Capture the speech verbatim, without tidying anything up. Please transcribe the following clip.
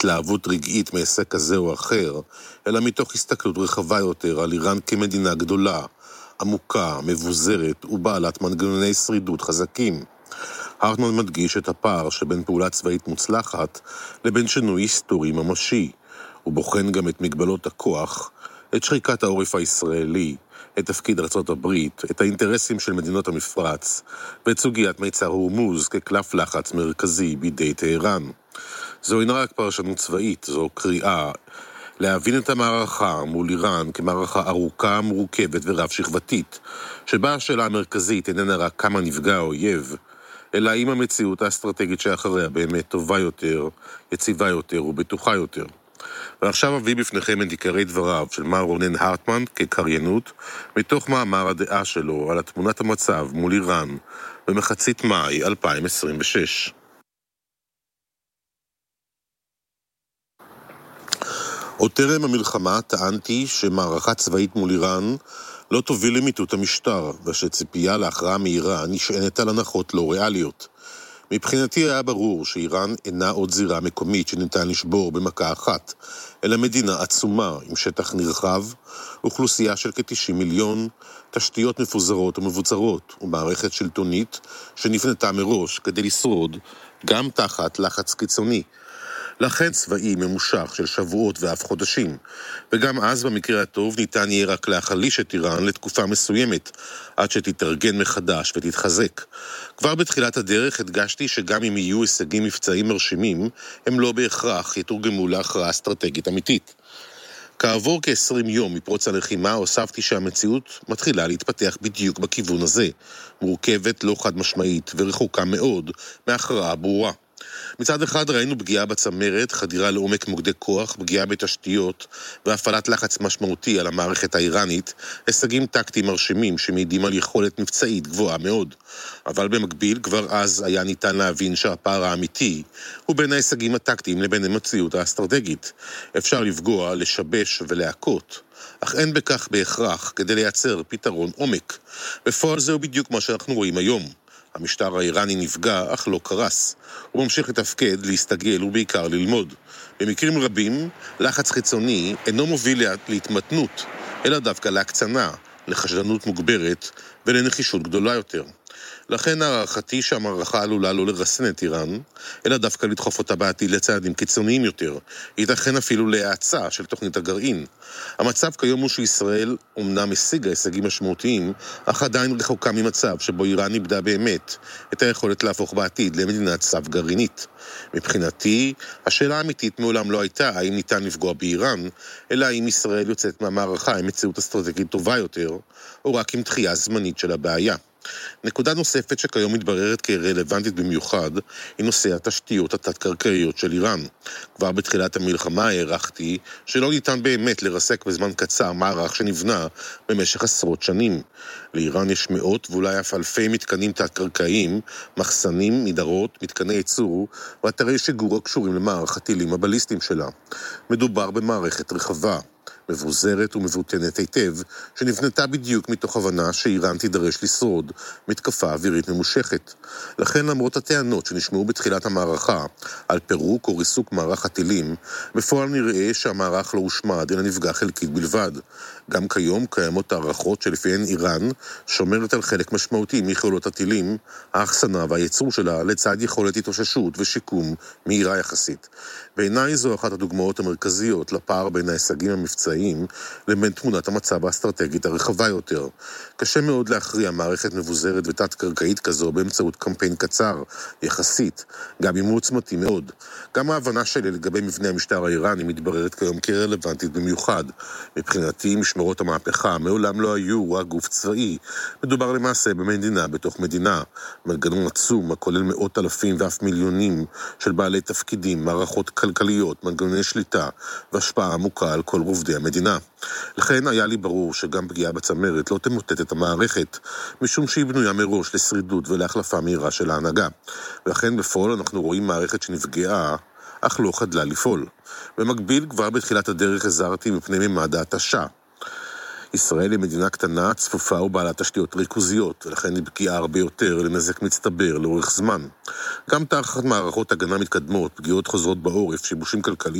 התלהבות רגעית מעסק כזה או אחר, אלא מתוך הסתכלות רחבה יותר על איראן כמדינה גדולה, עמוקה, מבוזרת ובעלת מנגנוני שרידות חזקים. הרטמן מדגיש את הפער שבין פעולה צבאית מוצלחת לבין שינוי היסטורי ממשי, ובוחן גם את מגבלות הכוח, את שחיקת העורף הישראלי, את תפקיד ארצות הברית, את האינטרסים של מדינות המפרץ, ואת סוגיית מיצר הורמוז כקלף לחץ מרכזי בידי טהרן. זו אינה רק פרשנות צבאית, זו קריאה להבין את המערכה מול איראן כמערכה ארוכה, מורכבת ורב שכבתית, שבה השאלה המרכזית איננה רק כמה נפגע האויב, אלא האם המציאות האסטרטגית שאחריה באמת טובה יותר, יציבה יותר ובטוחה יותר. ועכשיו אביא בפניכם את עיקרי דבריו של מר רונן הרטמן כקריינות, מתוך מאמר הדעה שלו על תמונת המצב מול איראן במחצית מאי אלפיים עשרים ושש. עוד טרם המלחמה טענתי שמערכה צבאית מול איראן לא תוביל למיטוט המשטר, ושציפייה להכרעה מהירה נשענת על הנחות לא ריאליות. מבחינתי היה ברור שאיראן אינה עוד זירה מקומית שניתן לשבור במכה אחת, אלא מדינה עצומה עם שטח נרחב, אוכלוסייה של כ-תשעים מיליון, תשתיות מפוזרות ומבוצרות, ומערכת שלטונית שנבנתה מראש כדי לשרוד גם תחת לחץ קיצוני. לכן צבאי ממושך של שבועות ואף חודשים, וגם אז במקרה הטוב ניתן יהיה רק להחליש את איראן לתקופה מסוימת, עד שתתארגן מחדש ותתחזק. כבר בתחילת הדרך הדגשתי שגם אם יהיו הישגים מבצעיים מרשימים, הם לא בהכרח יתורגמו להכרעה אסטרטגית אמיתית. כעבור כ-עשרים יום מפרוץ הלחימה הוספתי שהמציאות מתחילה להתפתח בדיוק בכיוון הזה, מורכבת, לא חד משמעית ורחוקה מאוד מהכרעה ברורה. מצד אחד ראינו פגיעה בצמרת, חדירה לעומק מוקדי כוח, פגיעה בתשתיות והפעלת לחץ משמעותי על המערכת האיראנית, הישגים טקטיים מרשימים שמעידים על יכולת מבצעית גבוהה מאוד. אבל במקביל כבר אז היה ניתן להבין שהפער האמיתי הוא בין ההישגים הטקטיים לבין המציאות האסטרטגית. אפשר לפגוע, לשבש ולהכות, אך אין בכך בהכרח כדי לייצר פתרון עומק. בפועל זהו בדיוק מה שאנחנו רואים היום. המשטר האיראני נפגע, אך לא קרס. הוא ממשיך לתפקד, להסתגל ובעיקר ללמוד. במקרים רבים, לחץ חיצוני אינו מוביל להתמתנות, אלא דווקא להקצנה, לחשדנות מוגברת ולנחישות גדולה יותר. לכן הערכתי שהמערכה עלולה לא לרסן את איראן, אלא דווקא לדחוף אותה בעתיד לצעדים קיצוניים יותר, ייתכן אפילו להאצה של תוכנית הגרעין. המצב כיום הוא שישראל אומנם השיגה הישגים משמעותיים, אך עדיין רחוקה ממצב שבו איראן איבדה באמת את היכולת להפוך בעתיד למדינת סף גרעינית. מבחינתי, השאלה האמיתית מעולם לא הייתה האם ניתן לפגוע באיראן, אלא האם ישראל יוצאת מהמערכה עם מציאות אסטרטגית טובה יותר, או רק עם דחייה זמנית של הבעיה. נקודה נוספת שכיום מתבררת כרלוונטית במיוחד היא נושא התשתיות התת-קרקעיות של איראן. כבר בתחילת המלחמה הערכתי שלא ניתן באמת לרסק בזמן קצר מערך שנבנה במשך עשרות שנים. לאיראן יש מאות ואולי אף אלפי מתקנים תת-קרקעיים, מחסנים, מדרות, מתקני ייצור ואתרי שיגור הקשורים למערך הטילים הבליסטיים שלה. מדובר במערכת רחבה, מבוזרת ומבוטנת היטב, שנבנתה בדיוק מתוך הבנה שאיראן תידרש לשרוד מתקפה אווירית ממושכת. לכן למרות הטענות שנשמעו בתחילת המערכה על פירוק או ריסוק מערך הטילים, בפועל נראה שהמערך לא הושמד אלא נפגע חלקית בלבד. גם כיום קיימות הערכות שלפיהן איראן שומרת על חלק משמעותי מיכולות הטילים, האחסנה והייצור שלה לצד יכולת התאוששות ושיקום מהירה יחסית. בעיניי זו אחת הדוגמאות המרכזיות לפער בין ההישגים המבצעיים לבין תמונת המצב האסטרטגית הרחבה יותר. קשה מאוד להכריע מערכת מבוזרת ותת-קרקעית כזו באמצעות קמפיין קצר, יחסית, גם אם הוא עוצמתי מאוד. גם ההבנה שלי לגבי מבנה המשטר האיראני מתבררת כיום כרלוונטית במיוחד. מבחינתי, משמרות המהפכה מעולם לא היו רק גוף צבאי. מדובר למעשה במדינה בתוך מדינה. מנגנון עצום הכולל מאות אלפים ואף מיליונים של בעלי תפקידים, מערכות כלכליות, מנגנוני שליטה והשפעה עמוקה על כל רובדי המדינה. לכן היה לי ברור שגם פגיעה בצמרת לא תמוטט את המערכת, משום שהיא בנויה מראש לשרידות ולהחלפה מהירה של ההנהגה. ולכן בפועל אנחנו רואים מערכת שנפגעה, אך לא חדלה לפעול. במקביל כבר בתחילת הדרך הזהרתי מפני ממד ההתשה. ישראל היא מדינה קטנה, צפופה ובעלת תשתיות ריכוזיות, ולכן היא פגיעה הרבה יותר לנזק מצטבר לאורך זמן. גם תחת מערכות הגנה מתקדמות, פגיעות חוזרות בעורף, שיבושים כלכליים